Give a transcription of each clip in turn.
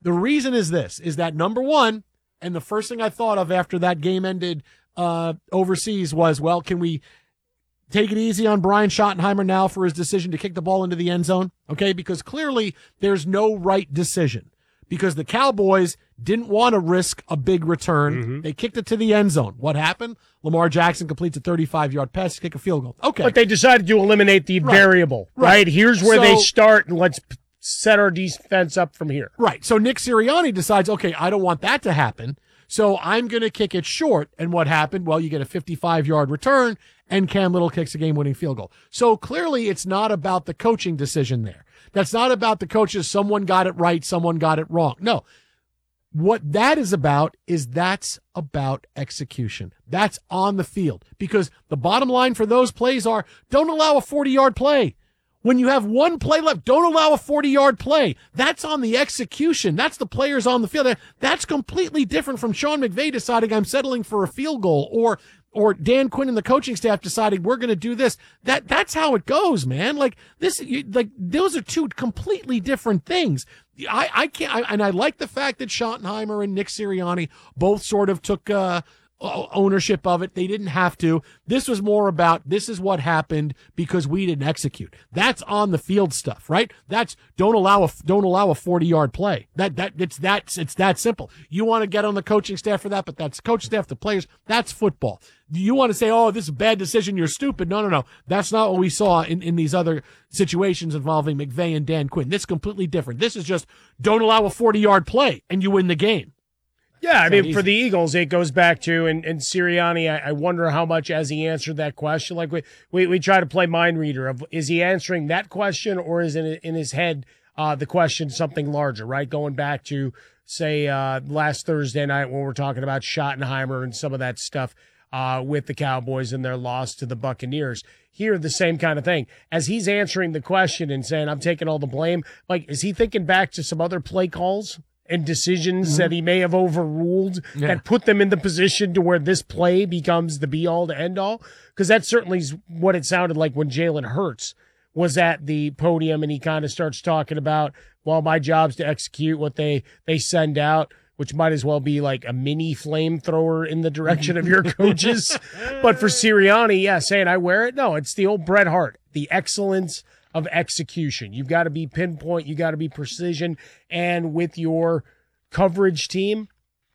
The reason is this, is that number one, and the first thing I thought of after that game ended overseas was, well, can we take it easy on Brian Schottenheimer now for his decision to kick the ball into the end zone? Okay, because clearly there's no right decision because the Cowboys didn't want to risk a big return. Mm-hmm. They kicked it to the end zone. What happened? Lamar Jackson completes a 35-yard pass to kick a field goal. Okay. But they decided to eliminate the variable, right? Here's where they start, and let's set our defense up from here. Right. So Nick Sirianni decides, okay, I don't want that to happen, so I'm going to kick it short. And what happened? Well, you get a 55-yard return, and Cam Little kicks a game-winning field goal. So clearly it's not about the coaching decision there. That's not about the coaches, someone got it right, someone got it wrong. No. What that is about is that's about execution. That's on the field. Because the bottom line for those plays are, don't allow a 40-yard play. When you have one play left, don't allow a 40-yard play. That's on the execution. That's the players on the field. That's completely different from Sean McVay deciding I'm settling for a field goal or Dan Quinn and the coaching staff deciding we're going to do this. That's how it goes, man. Those are two completely different things. I can't, and I like the fact that Schottenheimer and Nick Sirianni both sort of took ownership of it. They didn't have to. This was more about, this is what happened because we didn't execute. That's on the field stuff, right? That's don't allow a 40-yard play. It's that simple. You want to get on the coaching staff for that, but that's coaching staff, the players. That's football. You want to say, oh, this is a bad decision, you're stupid. No. That's not what we saw in these other situations involving McVay and Dan Quinn. This is completely different. This is just don't allow a 40-yard play and you win the game. Yeah, I mean, for the Eagles, it goes back to, and Sirianni, I wonder how much as he answered that question, like we try to play mind reader of, is he answering that question or is in his head the question something larger, right? Going back to, say, last Thursday night when we're talking about Schottenheimer and some of that stuff with the Cowboys and their loss to the Buccaneers. Here, the same kind of thing. As he's answering the question and saying, I'm taking all the blame, like, is he thinking back to some other play calls and decisions that he may have overruled that put them in the position to where this play becomes the be-all to end-all? Because that certainly is what it sounded like when Jalen Hurts was at the podium and he kind of starts talking about, well, my job's to execute what they send out, which might as well be like a mini flamethrower in the direction of your coaches. But for Sirianni, saying I wear it, no, it's the old Bret Hart, the excellence of execution. You've got to be pinpoint. You got to be precision. And with your coverage team,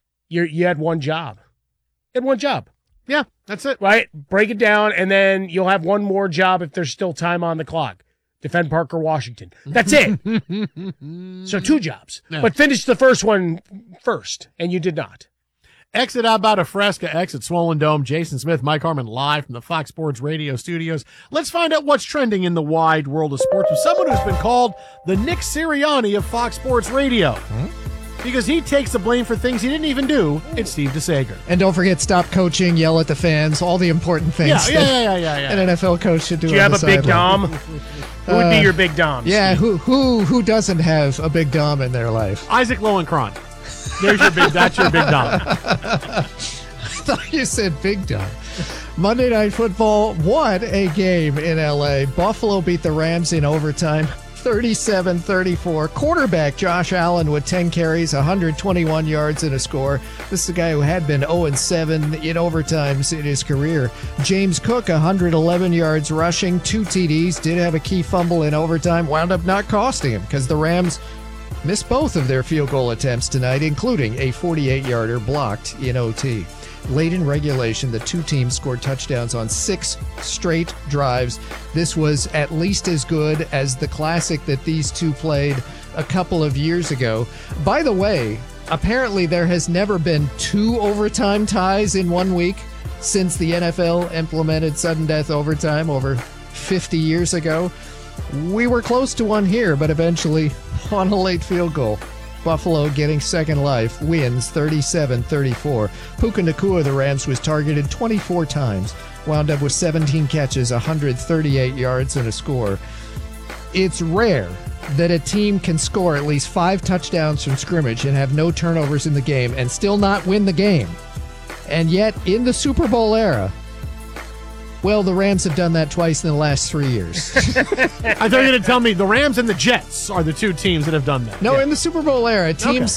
you had one job. You had one job. Yeah, that's it. Right? Break it down, and then you'll have one more job if there's still time on the clock. Defend Parker Washington. That's it. So 2 jobs. No. But finish the first one first, and you did not. Exit out about a Fresca, exit Swollen Dome. Jason Smith, Mike Harmon live from the Fox Sports Radio studios. Let's find out what's trending in the wide world of sports with someone who's been called the Nick Sirianni of Fox Sports Radio. Because he takes the blame for things he didn't even do. It's Steve DeSager. And don't forget, stop coaching, yell at the fans, all the important things yeah. an NFL coach should do. Do you have a big dom? Who would be your big dom? Yeah, who doesn't have a big dom in their life? Isaac Lowenkron. That's your big dom. I thought you said big dom. Monday Night Football, what a game in L.A. Buffalo beat the Rams in overtime, 37-34. Quarterback Josh Allen with 10 carries, 121 yards and a score. This is a guy who had been 0-7 in overtimes in his career. James Cook, 111 yards rushing, 2 TDs, did have a key fumble in overtime, wound up not costing him because the Rams missed both of their field goal attempts tonight, including a 48-yarder blocked in OT. Late in regulation, the 2 teams scored touchdowns on 6 straight drives. This was at least as good as the classic that these two played a couple of years ago. By the way, apparently there has never been 2 overtime ties in 1 week since the NFL implemented sudden death overtime over 50 years ago. We were close to one here, but eventually on a late field goal. Buffalo getting second life, wins 37-34. Puka Nacua of the Rams was targeted 24 times, wound up with 17 catches, 138 yards, and a score. It's rare that a team can score at least 5 touchdowns from scrimmage and have no turnovers in the game and still not win the game. And yet, in the Super Bowl era, well, the Rams have done that twice in the last 3 years. I thought you were going to tell me the Rams and the Jets are the 2 teams that have done that. No, in the Super Bowl era, teams